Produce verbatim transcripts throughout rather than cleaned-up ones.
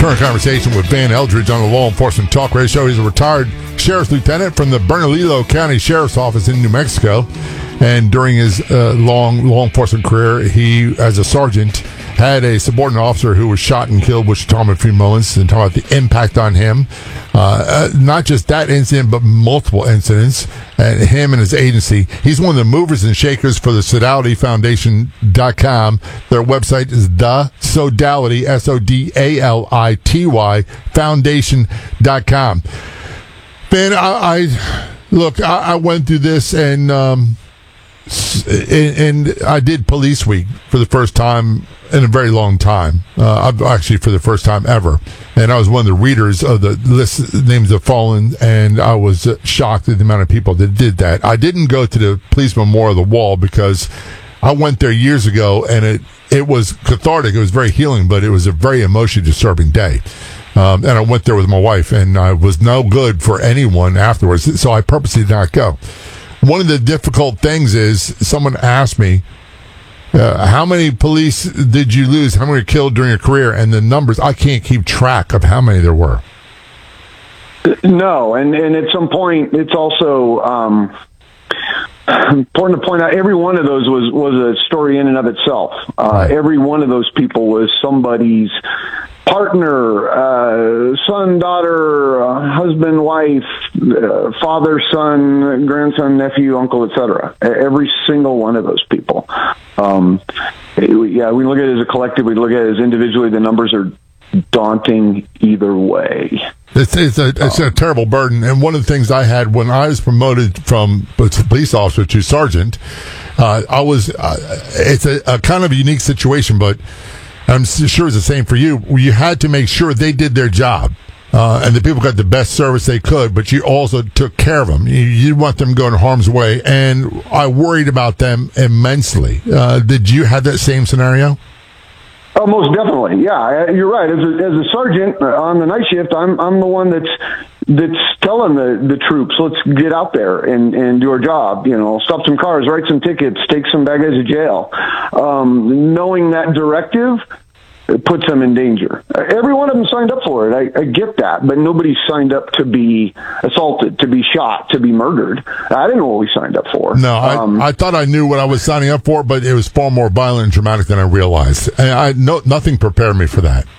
Current conversation with Van Eldridge on the Law Enforcement Talk Radio Show. He's a retired sheriff's lieutenant from the Bernalillo County Sheriff's Office in New Mexico. And during his uh, long law enforcement career, he, as a sergeant, had a subordinate officer who was shot and killed, which we'll talk about in a few moments, and talk about the impact on him. Uh, uh, not just that incident, but multiple incidents, and him and his agency. He's one of the movers and shakers for the Sodality Foundation dot com. Their website is the Sodality, S O D A L I T Y, Foundation dot com. Ben, I, I look, I, I went through this, and um, and, and I did Police Week for the first time in a very long time. Uh, actually, for the first time ever. And I was one of the readers of the list names of fallen, and I was shocked at the amount of people that did that. I didn't go to the Police Memorial of the Wall because I went there years ago, and it, it was cathartic. It was very healing, but it was a very emotionally disturbing day. Um, and I went there with my wife, and I was no good for anyone afterwards, so I purposely did not go. One of the difficult things is someone asked me, uh, how many police did you lose? How many were killed during your career? And the numbers, I can't keep track of how many there were. No, and, and at some point, it's also um, important to point out every one of those was, was a story in and of itself. Uh, right. Every one of those people was somebody's partner, uh, son, daughter, uh, husband, wife, uh, father, son, grandson, nephew, uncle, et cetera. Every single one of those people. Um, yeah, we look at it as a collective. We look at it as individually. The numbers are daunting either way. It's, it's a it's a terrible burden. And one of the things I had when I was promoted from police officer to sergeant, uh, I was. Uh, it's a, a kind of a unique situation, but I'm sure it's the same for you. You had to make sure they did their job, uh, and the people got the best service they could, but you also took care of them. You, you didn't want them going harm's way, and I worried about them immensely. Uh, did you have that same scenario? Oh, most definitely. Yeah, you're right. As a, as a sergeant on the night shift, I'm I'm the one that's that's telling the, the troops, let's get out there and, and do our job. You know, stop some cars, write some tickets, take some bad guys to jail. Um, knowing that directive, it puts them in danger. Every one of them signed up for it. I, I get that, but nobody signed up to be assaulted, to be shot, to be murdered. I didn't know what we signed up for. No, I, um, I thought I knew what I was signing up for, but it was far more violent and dramatic than I realized. And I no nothing prepared me for that.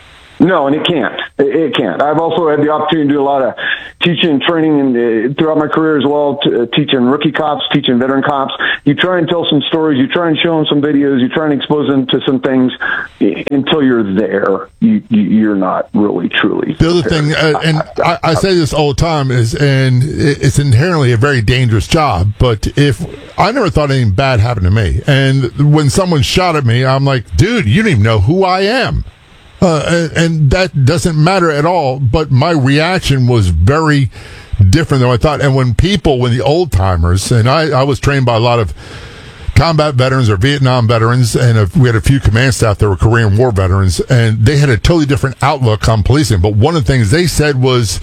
No, and it can't. It can't. I've also had the opportunity to do a lot of teaching and training and uh, throughout my career as well, to, uh, teaching rookie cops, teaching veteran cops. You try and tell some stories. You try and show them some videos. You try and expose them to some things. Until you're there, you, you, you're not really, truly The other prepared. thing, uh, and I, I say this all the time, is, and it's inherently a very dangerous job, but if I never thought anything bad happened to me, and when someone shot at me, I'm like, dude, you don't even know who I am. Uh, and, and that doesn't matter at all, but my reaction was very different than I thought. And when people, when the old timers, and I, I was trained by a lot of combat veterans or Vietnam veterans, and a, we had a few command staff that were Korean War veterans, and they had a totally different outlook on policing. But one of the things they said was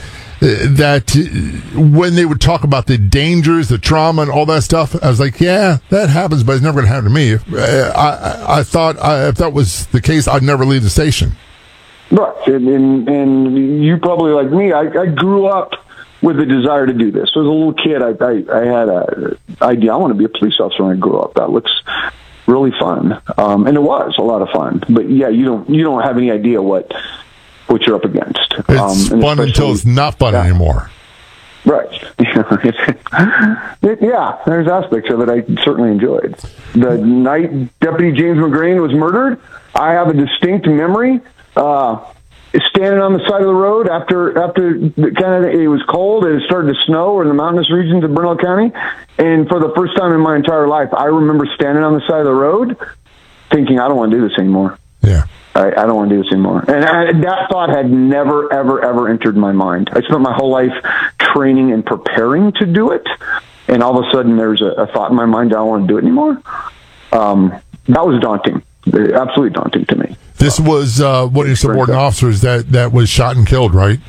that when they would talk about the dangers, the trauma, and all that stuff, I was like, yeah, that happens, but it's never going to happen to me. I, I, I thought I, if that was the case, I'd never leave the station. Right, and, and, and you probably, like me, I, I grew up with a desire to do this. As a little kid, I, I, I had a idea, I want to be a police officer when I grew up. That looks really fun, um, and it was a lot of fun. But yeah, you don't you don't have any idea what what you're up against. It's um, fun until it's not fun yeah. anymore. Right. Yeah, there's aspects of it I certainly enjoyed. The night Deputy James McGrain was murdered, I have a distinct memory. Uh, standing on the side of the road after after the, kind of it was cold, it had started to snow in the mountainous regions of Bernalillo County, and for the first time in my entire life, I remember standing on the side of the road, thinking, I don't want to do this anymore. Yeah, I, I don't want to do this anymore. And I, that thought had never, ever, ever entered my mind. I spent my whole life training and preparing to do it, and all of a sudden, there's a, a thought in my mind, I don't want to do it anymore. Um, that was daunting, absolutely daunting to me. This was uh, one of your subordinate officers that, that was shot and killed, right?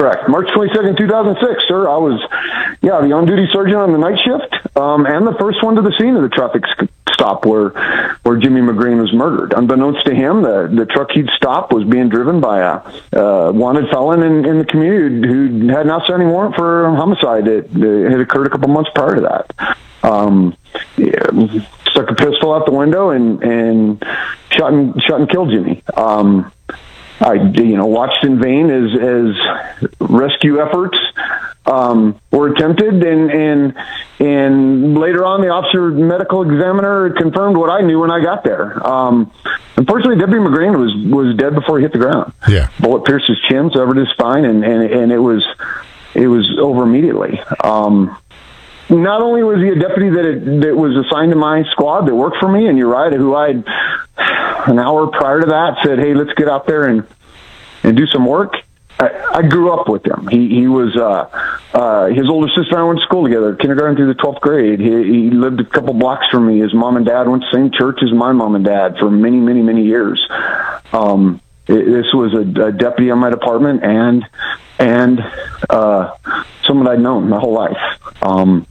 Correct. March twenty-second, two thousand six, sir. I was, yeah, the on-duty sergeant on the night shift, um, and the first one to the scene of the traffic stop where where Jimmy McGrane was murdered. Unbeknownst to him, the, the truck he'd stopped was being driven by a uh, wanted felon in, in the community who had an outstanding warrant for homicide that, that had occurred a couple months prior to that. Um, yeah, stuck a pistol out the window and, and shot and shot and killed Jimmy. Um, I, you know, watched in vain as, as rescue efforts um, were attempted, and, and and later on, the officer medical examiner confirmed what I knew when I got there. Um, unfortunately, Deputy McGrane was was dead before he hit the ground. Yeah, bullet pierced his chin, severed his spine, and, and, and it was it was over immediately. Um, Not only was he a deputy that it, that was assigned to my squad that worked for me, and Uriah, who I had an hour prior to that said, "Hey, let's get out there and and do some work." I, I grew up with him. He he was uh, uh, his older sister and I went to school together, kindergarten through the twelfth grade. He, he lived a couple blocks from me. His mom and dad went to the same church as my mom and dad for many, many, many years. Um, it, this was a, a deputy on my department, and and uh, someone I'd known my whole life. Um,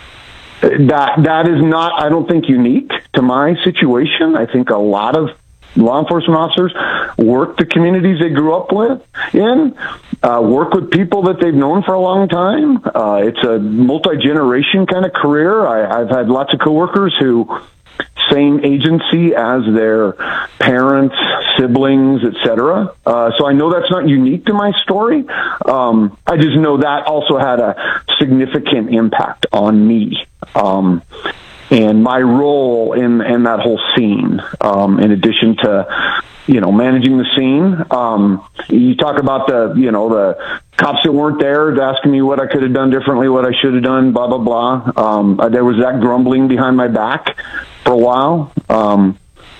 that that is not, I don't think, unique to my situation. I think a lot of law enforcement officers work the communities they grew up with in, uh, work with people that they've known for a long time. Uh, it's a multi-generation kind of career. I, I've had lots of coworkers who same agency as their parents, siblings, et cetera. Uh, so I know that's not unique to my story. Um, I just know that also had a significant impact on me. Um, and my role in, in that whole scene, um, in addition to, you know, managing the scene. Um, you talk about the, you know, the cops that weren't there asking me what I could have done differently, what I should have done, blah, blah, blah. Um, there was that grumbling behind my back for a while. Um,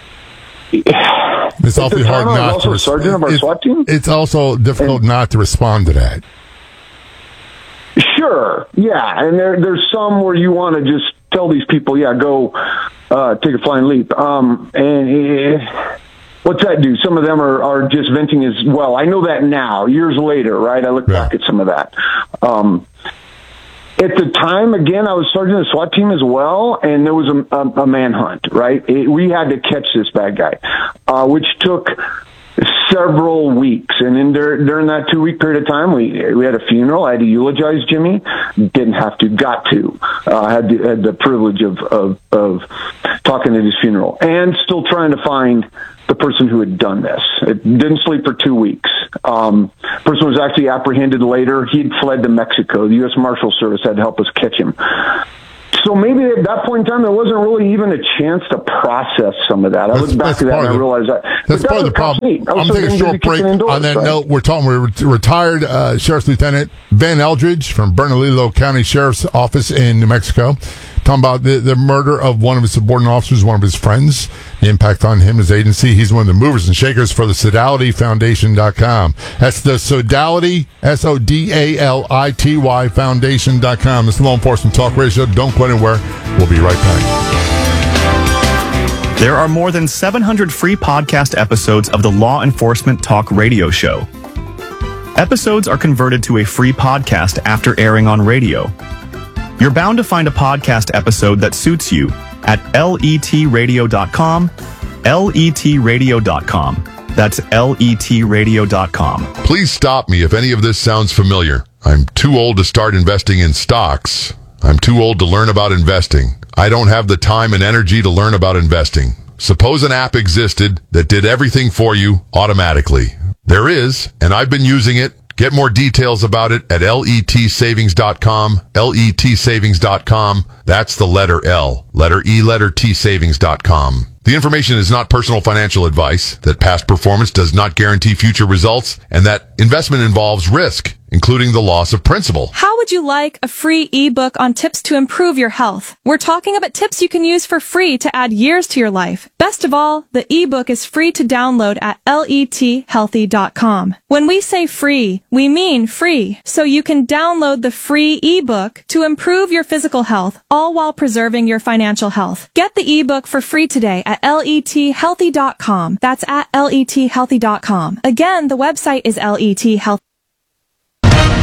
it's awfully hard not to respond. Sergeant of our it's, SWAT team. It's also difficult and, not to respond to that. Sure. Yeah. And there, there's some where you want to just tell these people, yeah, go, uh, take a flying leap. Um, and, uh, what's that do? Some of them are, are just venting as well. I know that now, years later, right? I look yeah. back at some of that. Um, at the time, again, I was sergeant of the SWAT team as well, and there was a, a, a manhunt, right? It, we had to catch this bad guy, uh, which took several weeks. And in dur- during that two-week period of time, we we had a funeral. I had to eulogize Jimmy. Didn't have to, got to. Uh, I had the, had the privilege of, of, of talking at his funeral, and still trying to find the person who had done this. It didn't sleep for two weeks. Um, person was actually apprehended later. He'd fled to Mexico. The U S Marshal Service had to help us catch him. So maybe at that point in time, there wasn't really even a chance to process some of that. I look back to that and I realized that. That's that part of the problem. I'm taking a short break. Indoors, on that right? note, we're talking with retired uh, Sheriff's Lieutenant Van Eldridge from Bernalillo County Sheriff's Office in New Mexico. Talking about the, the murder of one of his subordinate officers, one of his friends, the impact on him, his agency. He's one of the movers and shakers for the Sodality Foundation dot com. That's the Sodality, S O D A L I T Y Foundation dot com. This is Law Enforcement Talk Radio. Don't go anywhere. We'll be right back. There are more than seven hundred free podcast episodes of the Law Enforcement Talk Radio Show. Episodes are converted to a free podcast after airing on radio. You're bound to find a podcast episode that suits you at L E T radio dot com, L E T radio dot com. That's L E T radio dot com. Please stop me if any of this sounds familiar. I'm too old to start investing in stocks. I'm too old to learn about investing. I don't have the time and energy to learn about investing. Suppose an app existed that did everything for you automatically. There is, and I've been using it. Get more details about it at L E T savings dot com, L E T savings dot com. That's the letter L, letter E, letter T, savings dot com. The information is not personal financial advice, that past performance does not guarantee future results, and that investment involves risk, including the loss of principal. How would you like a free ebook on tips to improve your health? We're talking about tips you can use for free to add years to your life. Best of all, the ebook is free to download at L E T healthy dot com. When we say free, we mean free. So you can download the free ebook to improve your physical health, all while preserving your financial health. Get the ebook for free today at L E T healthy dot com. That's at L E T healthy dot com. Again, the website is L E T healthy.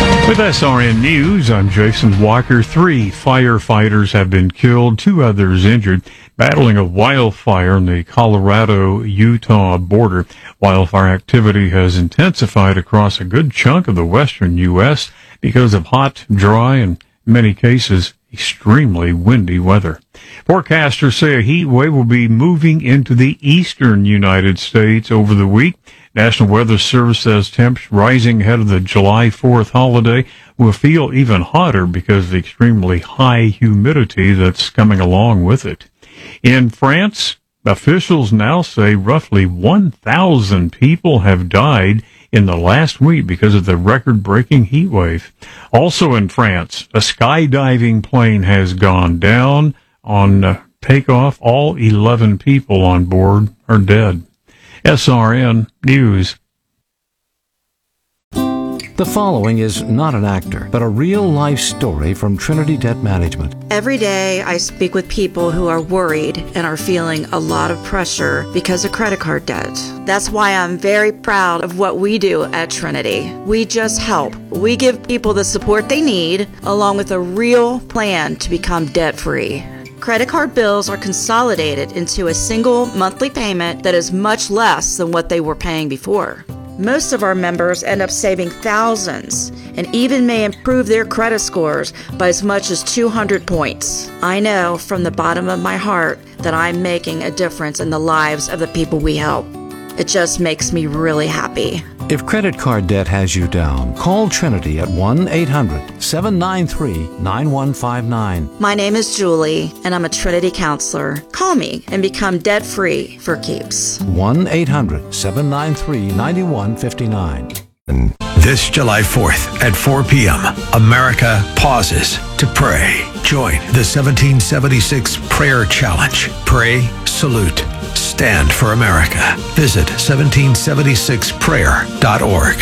With S R N News, I'm Jason Walker. Three firefighters have been killed, two others injured, battling a wildfire on the Colorado-Utah border. Wildfire activity has intensified across a good chunk of the western U S because of hot, dry, and in many cases, extremely windy weather. Forecasters say a heat wave will be moving into the eastern United States over the week. National Weather Service says temps rising ahead of the July fourth holiday will feel even hotter because of the extremely high humidity that's coming along with it. In France, officials now say roughly one thousand people have died in the last week because of the record-breaking heat wave. Also in France, a skydiving plane has gone down on uh, takeoff. All eleven people on board are dead. S R N News. The following is not an actor, but a real-life story from Trinity Debt Management. Every day I speak with people who are worried and are feeling a lot of pressure because of credit card debt. That's why I'm very proud of what we do at Trinity. We just help. We give people the support they need, along with a real plan to become debt-free. Credit card bills are consolidated into a single monthly payment that is much less than what they were paying before. Most of our members end up saving thousands and even may improve their credit scores by as much as two hundred points. I know from the bottom of my heart that I'm making a difference in the lives of the people we help. It just makes me really happy. If credit card debt has you down, call Trinity at one eight hundred seven nine three nine one five nine. My name is Julie, and I'm a Trinity counselor. Call me and become debt-free for keeps. one eight hundred seven nine three nine one five nine. This July fourth at four p.m., America pauses to pray. Join the seventeen seventy-six Prayer Challenge. Pray, salute, stand for America. Visit seventeen seventy-six prayer dot org.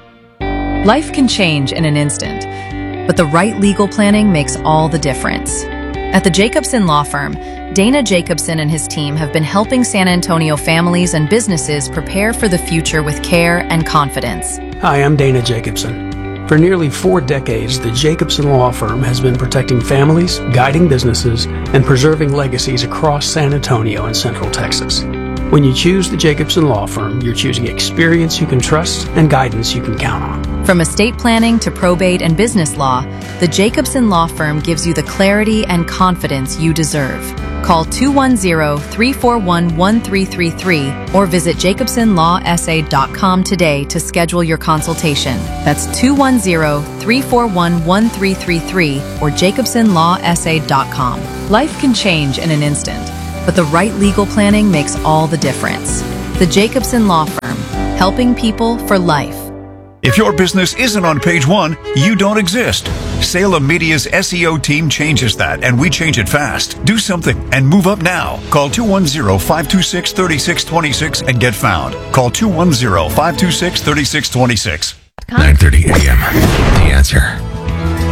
Life can change in an instant, but the right legal planning makes all the difference. At the Jacobson Law Firm, Dana Jacobson and his team have been helping San Antonio families and businesses prepare for the future with care and confidence. Hi, I'm Dana Jacobson. For nearly four decades, the Jacobson Law Firm has been protecting families, guiding businesses, and preserving legacies across San Antonio and Central Texas. When you choose the Jacobson Law Firm, you're choosing experience you can trust and guidance you can count on. From estate planning to probate and business law, the Jacobson Law Firm gives you the clarity and confidence you deserve. Call two one zero, three four one, one three three three or visit jacobson law s a dot com today to schedule your consultation. That's two one zero, three four one, one three three three or jacobson law s a dot com. Life can change in an instant, but the right legal planning makes all the difference. The Jacobson Law Firm, helping people for life. If your business isn't on page one, you don't exist. Salem Media's S E O team changes that, and we change it fast. Do something and move up now. Call two one zero, five two six, three six two six and get found. Call two one zero, five two six, three six two six. nine thirty a.m. The Answer.